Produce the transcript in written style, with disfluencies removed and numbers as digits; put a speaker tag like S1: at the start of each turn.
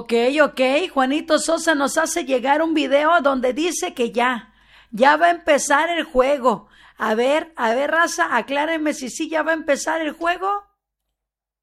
S1: Ok, ok, Juanito Sosa nos hace llegar un video donde dice que ya va a empezar el juego. A ver, raza, aclárenme si sí ya va a empezar el juego.